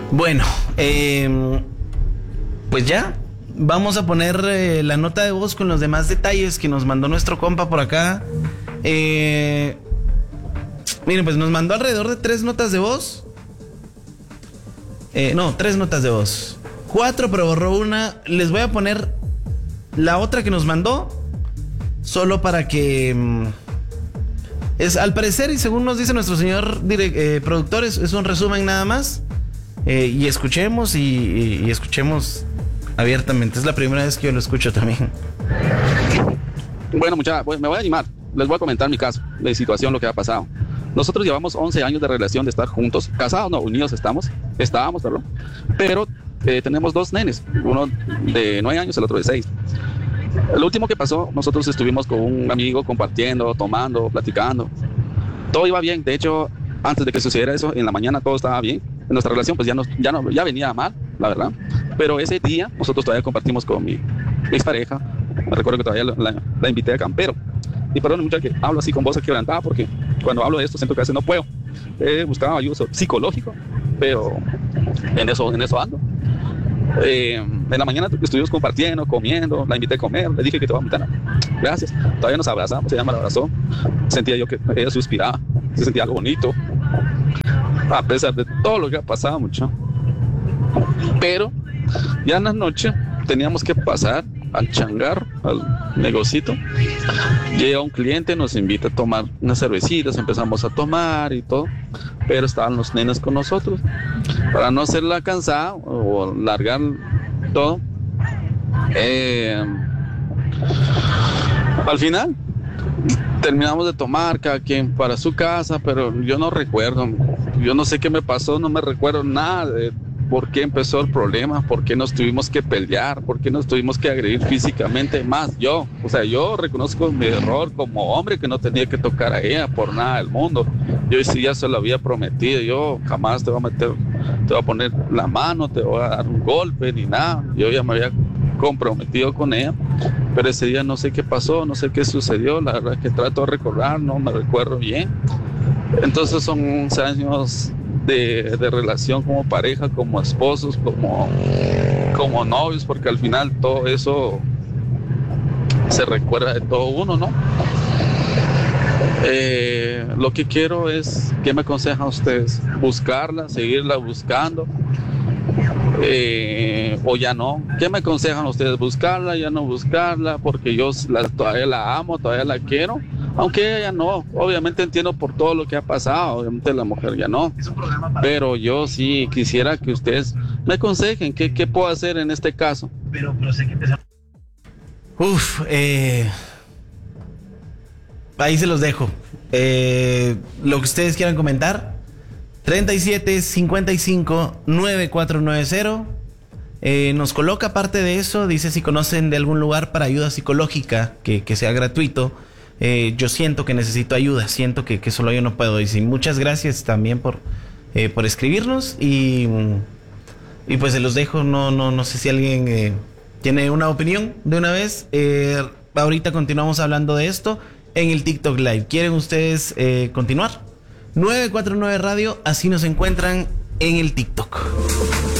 Bueno, pues ya. Vamos a poner la nota de voz con los demás detalles que nos mandó nuestro compa por acá. Miren, pues nos mandó alrededor de 3 notas de voz. No, 3 notas de voz. 4, pero borró una. Les voy a poner la otra que nos mandó, solo para que... es al parecer, y según nos dice nuestro señor productor, es un resumen nada más. Y escuchemos y escuchemos abiertamente. Es la primera vez que yo lo escucho también. Bueno, muchachos, pues me voy a animar. Les voy a comentar mi caso, de situación, lo que ha pasado. Nosotros llevamos 11 años de relación, de estar juntos, casados, no, unidos estábamos, perdón. Pero tenemos 2 nenes, uno de 9 años, el otro de 6. Lo último que pasó, nosotros estuvimos con un amigo compartiendo, tomando, platicando. Todo iba bien. De hecho, antes de que sucediera eso, en la mañana todo estaba bien. En nuestra relación pues ya venía mal, la verdad. Pero ese día nosotros todavía compartimos con mi expareja. Me recuerdo que todavía la invité a campero. Y perdón, muchachos, que hablo así con voz quebrantada, porque cuando hablo de esto siento que a veces no puedo. Buscaba ayuda psicológico, pero en eso ando. En la mañana estuvimos compartiendo, comiendo, la invité a comer, le dije que te voy a invitar. Gracias. Todavía nos abrazamos, ella me abrazó. Sentía yo que ella suspiraba, se sentía algo bonito, a pesar de todo lo que ha pasado, mucho. Pero ya en la noche teníamos que pasar al changar, al negocito. Llega un cliente, nos invita a tomar unas cervecitas, empezamos a tomar y todo, pero estaban los nenes con nosotros. Para no hacerla cansada o largar todo, al final terminamos de tomar, cada quien para su casa, pero yo no recuerdo, yo no sé qué me pasó, no me recuerdo nada de por qué empezó el problema, por qué nos tuvimos que pelear, por qué nos tuvimos que agredir físicamente. Más yo reconozco mi error como hombre, que no tenía que tocar a ella por nada del mundo. Yo sí ya se lo había prometido, yo jamás te voy a poner la mano, te voy a dar un golpe ni nada. Yo ya me había comprometido con ella, pero ese día no sé qué pasó, no sé qué sucedió. La verdad es que trato de recordar, no me recuerdo bien. Entonces son 11 años de relación como pareja, como esposos, como novios, porque al final todo eso se recuerda de todo uno, ¿no? Lo que quiero es, ¿qué me aconsejan ustedes? ¿Buscarla, seguirla buscando? O ya no. ¿Qué me aconsejan ustedes? ¿Buscarla, ya no buscarla? Porque yo todavía la amo, todavía la quiero, aunque ella no. Obviamente entiendo por todo lo que ha pasado, obviamente la mujer ya no, pero yo sí quisiera que ustedes me aconsejen qué puedo hacer en este caso. Pero sé que empezamos. Ahí se los dejo. Lo que ustedes quieran comentar. 37 55 9490. Nos coloca parte de eso. Dice si conocen de algún lugar para ayuda psicológica que sea gratuito. Yo siento que necesito ayuda. Siento que solo yo no puedo. Y sí, muchas gracias también por escribirnos. Y pues se los dejo. No sé si alguien tiene una opinión de una vez. Ahorita continuamos hablando de esto en el TikTok Live. ¿Quieren ustedes continuar? 949 Radio, así nos encuentran en el TikTok.